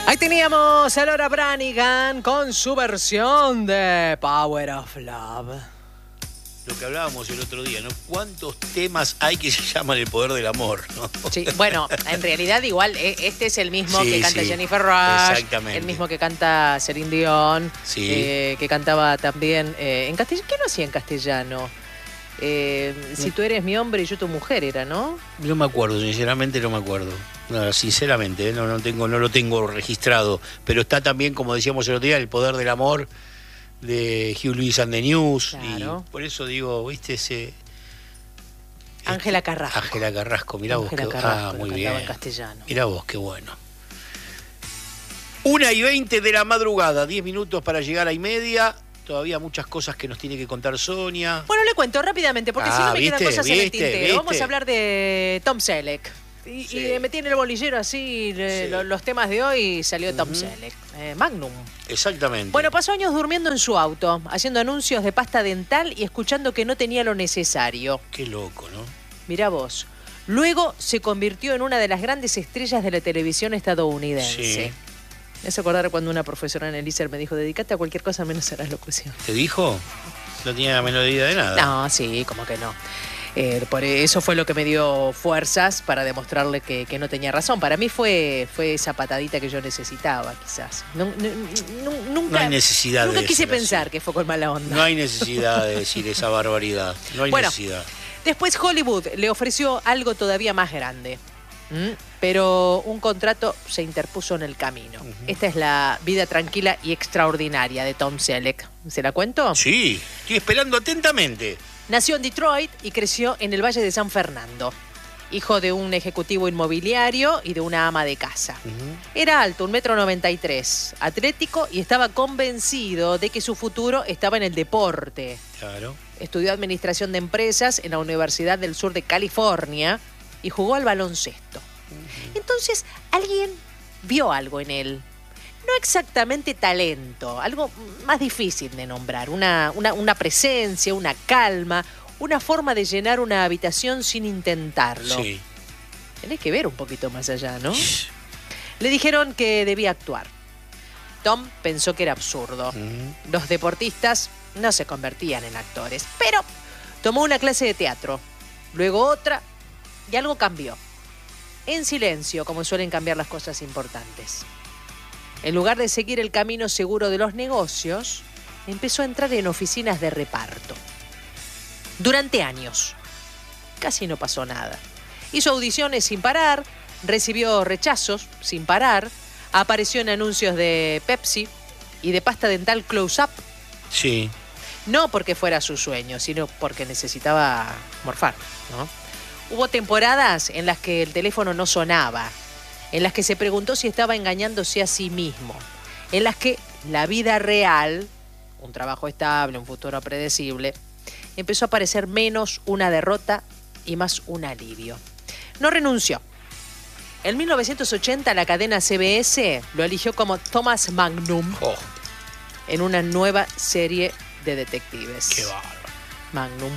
Ahí teníamos a Laura Branigan con su versión de Power of Love. Lo que hablábamos el otro día, ¿no? ¿Cuántos temas hay que se llaman el poder del amor, ¿no? Sí, bueno, en realidad igual este es el mismo Sí, que canta sí, Jennifer Rush, exactamente. el mismo que canta Celine Dion, Sí. que cantaba también en castellano. ¿Qué no hacía en castellano? Si tú eres mi hombre y yo tu mujer era, ¿no? No me acuerdo, sinceramente no me acuerdo. No, sinceramente, no lo tengo registrado. Pero está también, como decíamos el otro día, el poder del amor de Hugh Lewis and the News. Claro. Y por eso digo, ¿viste ese? Ángela Carrasco. Ángela Carrasco, mirá vos. Ángela Que, Carrasco, muy lo bien. cantaba en castellano. Mirá vos, qué bueno. 1:20 de la madrugada, 10 minutos para llegar a 1:30. Todavía muchas cosas que nos tiene que contar Sonia. Bueno, le cuento rápidamente, porque si no me quedan cosas en el tintero. ¿viste? Vamos a hablar de Tom Selleck. Y Sí. metí en el bolillero así los temas de hoy y salió Tom Selleck. Magnum. Exactamente. Bueno, pasó años durmiendo en su auto, haciendo anuncios de pasta dental y escuchando que no tenía lo necesario. Qué loco, ¿no? Mirá vos. Luego se convirtió en una de las grandes estrellas de la televisión estadounidense. Sí. Me hace acordar cuando una profesora en el ISER me dijo, dedícate a cualquier cosa menos a la locución. ¿Te dijo? No tenía la menor idea de nada. No, sí, como que no. Por eso fue lo que me dio fuerzas para demostrarle que no tenía razón. Para mí fue esa patadita que yo necesitaba, quizás. Nunca, No hay necesidad nunca de quise decir así. pensar que fue con mala onda. No hay necesidad de decir esa barbaridad. No hay necesidad. Después Hollywood le ofreció algo todavía más grande. Pero un contrato se interpuso en el camino. Esta es la vida tranquila y extraordinaria de Tom Selleck. ¿Se la cuento? Sí, estoy esperando atentamente. Nació en Detroit y creció en el Valle de San Fernando. Hijo de un ejecutivo inmobiliario y de una ama de casa. Era alto, 1,93 m, atlético y estaba convencido de que su futuro estaba en el deporte. Claro. Estudió administración de empresas en la Universidad del Sur de California y jugó al baloncesto. Entonces, alguien vio algo en él. No exactamente talento, algo más difícil de nombrar. Una presencia, una calma, una forma de llenar una habitación sin intentarlo. Sí. Tenés que ver un poquito más allá, ¿no? Le dijeron que debía actuar. Tom pensó que era absurdo. Los deportistas no se convertían en actores, pero tomó una clase de teatro, luego otra, y algo cambió. En silencio, como suelen cambiar las cosas importantes. En lugar de seguir el camino seguro de los negocios, empezó a entrar en oficinas de reparto. Durante años, casi no pasó nada. Hizo audiciones sin parar, recibió rechazos sin parar, apareció en anuncios de Pepsi y de pasta dental Close-Up. Sí. No porque fuera su sueño, sino porque necesitaba morfar, ¿no? Hubo temporadas en las que el teléfono no sonaba, en las que se preguntó si estaba engañándose a sí mismo, en las que la vida real, un trabajo estable, un futuro predecible, empezó a parecer menos una derrota y más un alivio. No renunció. En 1980 la cadena CBS lo eligió como Thomas Magnum en una nueva serie de detectives. Qué bárbaro. Magnum.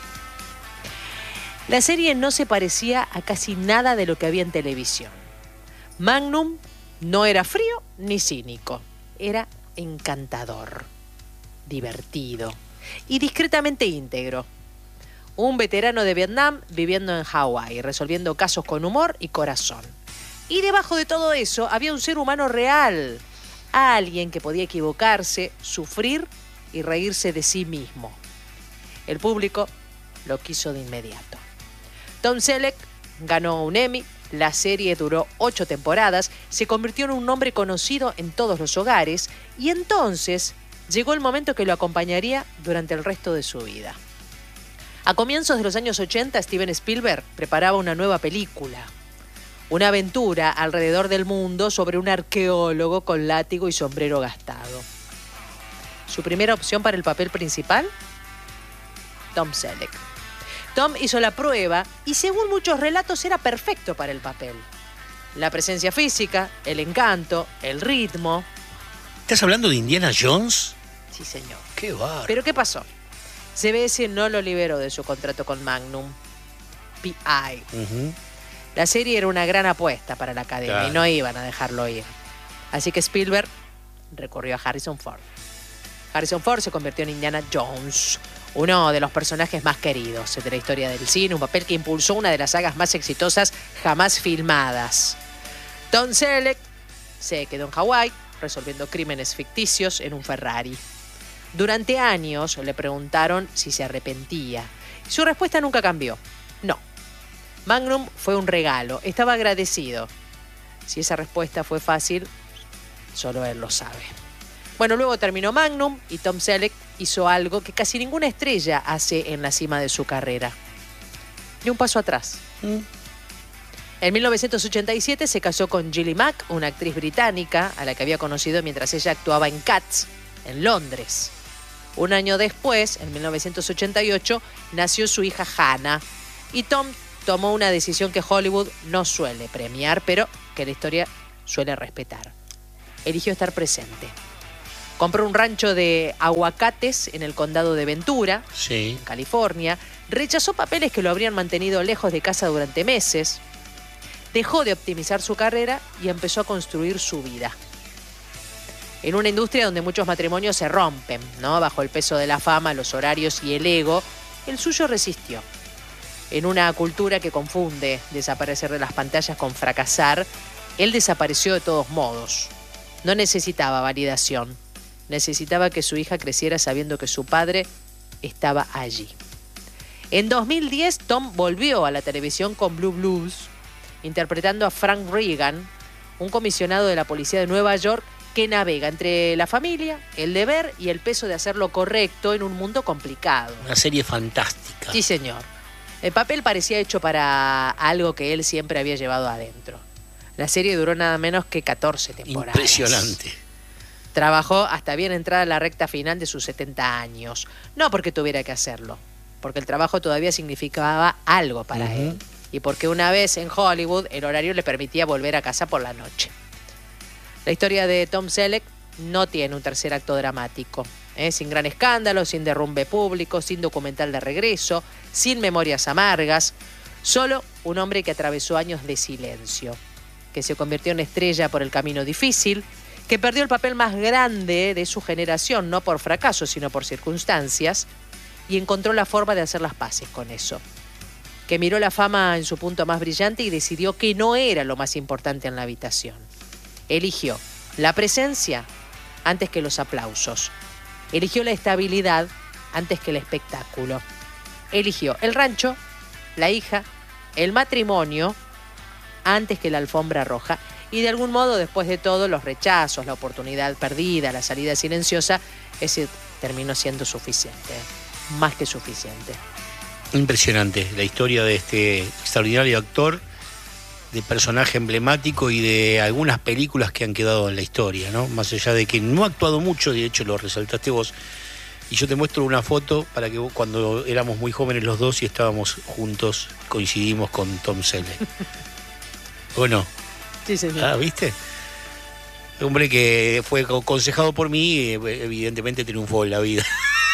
La serie no se parecía a casi nada de lo que había en televisión. Magnum no era frío ni cínico. Era encantador, divertido y discretamente íntegro. Un veterano de Vietnam viviendo en Hawái, resolviendo casos con humor y corazón. Y debajo de todo eso había un ser humano real. Alguien que podía equivocarse, sufrir y reírse de sí mismo. El público lo quiso de inmediato. Tom Selleck ganó un Emmy, la serie duró 8 temporadas, se convirtió en un nombre conocido en todos los hogares y entonces llegó el momento que lo acompañaría durante el resto de su vida. A comienzos de los años 80, Steven Spielberg preparaba una nueva película, una aventura alrededor del mundo sobre un arqueólogo con látigo y sombrero gastado. Su primera opción para el papel principal, Tom Selleck. Tom hizo la prueba y según muchos relatos era perfecto para el papel. La presencia física, el encanto, el ritmo. ¿Estás hablando de Indiana Jones? Sí, señor. Qué bárbaro. ¿Pero qué pasó? CBS no lo liberó de su contrato con Magnum. PI. La serie era una gran apuesta para la cadena y no iban a dejarlo ir. Así que Spielberg recurrió a Harrison Ford. Harrison Ford se convirtió en Indiana Jones, uno de los personajes más queridos de la historia del cine, un papel que impulsó una de las sagas más exitosas jamás filmadas. Tom Selleck se quedó en Hawái resolviendo crímenes ficticios en un Ferrari. Durante años le preguntaron si se arrepentía. Su respuesta nunca cambió. No. Magnum fue un regalo. Estaba agradecido. Si esa respuesta fue fácil, solo él lo sabe. Bueno, luego terminó Magnum y Tom Selleck hizo algo que casi ninguna estrella hace en la cima de su carrera. Dio un paso atrás. En 1987 se casó con Gilly Mack, una actriz británica a la que había conocido mientras ella actuaba en Cats, en Londres. Un año después, en 1988, nació su hija Hannah. Y Tom tomó una decisión que Hollywood no suele premiar, pero que la historia suele respetar. Eligió estar presente. Compró un rancho de aguacates en el condado de Ventura, en California. Rechazó papeles que lo habrían mantenido lejos de casa durante meses. Dejó de optimizar su carrera y empezó a construir su vida. En una industria donde muchos matrimonios se rompen, ¿no? Bajo el peso de la fama, los horarios y el ego, el suyo resistió. En una cultura que confunde desaparecer de las pantallas con fracasar, él desapareció de todos modos. No necesitaba validación. Necesitaba que su hija creciera sabiendo que su padre estaba allí. En 2010, Tom volvió a la televisión con Blue Blues, interpretando a Frank Reagan, un comisionado de la policía de Nueva York que navega entre la familia, el deber y el peso de hacer lo correcto en un mundo complicado. Una serie fantástica. Sí, señor. El papel parecía hecho para algo que él siempre había llevado adentro. La serie duró nada menos que 14 temporadas. Impresionante. Trabajó hasta bien entrada la recta final de sus 70 años. No porque tuviera que hacerlo, porque el trabajo todavía significaba algo para él. Y porque una vez en Hollywood el horario le permitía volver a casa por la noche. La historia de Tom Selleck no tiene un tercer acto dramático. Sin gran escándalo, sin derrumbe público, sin documental de regreso, sin memorias amargas. Solo un hombre que atravesó años de silencio, que se convirtió en estrella por el camino difícil, que perdió el papel más grande de su generación, no por fracaso, sino por circunstancias, y encontró la forma de hacer las paces con eso. Que miró la fama en su punto más brillante y decidió que no era lo más importante en la habitación. Eligió la presencia antes que los aplausos. Eligió la estabilidad antes que el espectáculo. Eligió el rancho, la hija, el matrimonio antes que la alfombra roja. Y de algún modo, después de todo, los rechazos, la oportunidad perdida, la salida silenciosa, ese terminó siendo suficiente, más que suficiente. Impresionante la historia de este extraordinario actor, de personaje emblemático y de algunas películas que han quedado en la historia, ¿no? Más allá de que no ha actuado mucho, de hecho lo resaltaste vos, y yo te muestro una foto para que vos, cuando éramos muy jóvenes los dos y estábamos juntos, coincidimos con Tom Selleck. ¿O no? Sí, señor. Ah, ¿viste? Hombre que fue aconsejado por mí y evidentemente triunfó en la vida.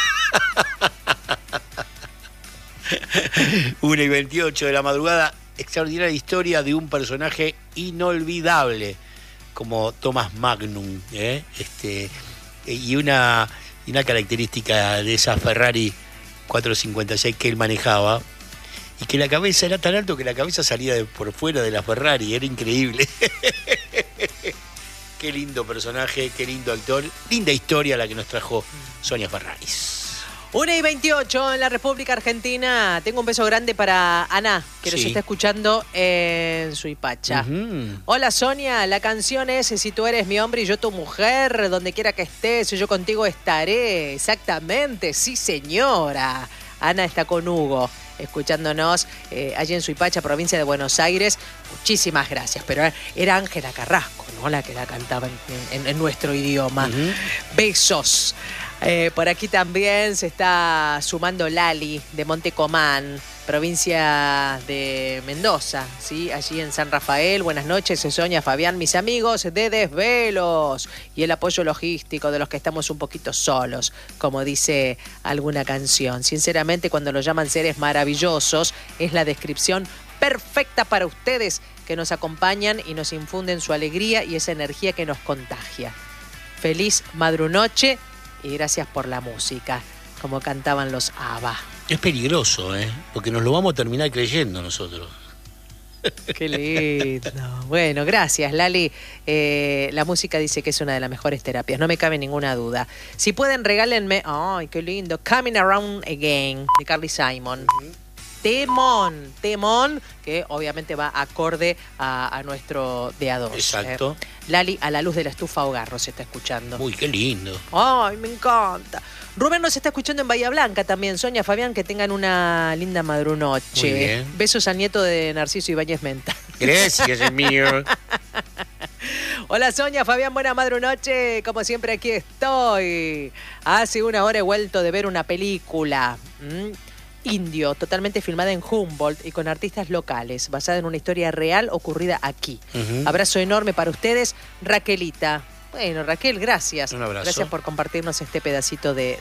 1:28 de la madrugada. Extraordinaria historia de un personaje inolvidable como Thomas Magnum, y una característica de esa Ferrari 456 que él manejaba, y que la cabeza era tan alto que la cabeza salía por fuera de la Ferrari, era increíble. Qué lindo personaje, qué lindo actor, linda historia la que nos trajo Sonia Ferraris. 1:28 en la República Argentina. Tengo un beso grande para Ana, que nos está escuchando en Suipacha. Hola Sonia, la canción es Si tú eres mi hombre y yo tu mujer, donde quiera que estés, yo contigo estaré. Exactamente, sí señora. Ana está con Hugo, escuchándonos allí en Suipacha, provincia de Buenos Aires. Muchísimas gracias, pero era Ángela Carrasco, ¿no? La que la cantaba en nuestro idioma. Besos. Por aquí también se está sumando Lali de Montecomán, provincia de Mendoza, ¿sí? Allí en San Rafael. Buenas noches, Sonia, Fabián, mis amigos de Desvelos y el apoyo logístico de los que estamos un poquito solos, como dice alguna canción. Sinceramente, cuando lo llaman seres maravillosos, es la descripción perfecta para ustedes que nos acompañan y nos infunden su alegría y esa energía que nos contagia. Feliz madrunoche y gracias por la música, como cantaban los ABBA. Es peligroso, porque nos lo vamos a terminar creyendo nosotros. Qué lindo. Bueno, gracias, Lali. La música dice que es una de las mejores terapias, no me cabe ninguna duda. Si pueden, regálenme, ay, qué lindo, Coming Around Again, de Carly Simon. Temón, que obviamente va acorde a nuestro de A2. Exacto. Lali, a la luz de la estufa hogar nos está escuchando. Uy, qué lindo. Ay, me encanta. Rubén nos está escuchando en Bahía Blanca también. Sonia, Fabián, que tengan una linda madrunoche. Muy bien. Besos al nieto de Narciso Ibáñez Menta. Gracias, es mío. Hola Sonia, Fabián, buena madrunoche. Como siempre aquí estoy. Hace una hora he vuelto de ver una película. Indio, totalmente filmada en Humboldt y con artistas locales, basada en una historia real ocurrida aquí. Abrazo enorme para ustedes, Raquelita. Bueno, Raquel, gracias. Un abrazo. Gracias por compartirnos este pedacito de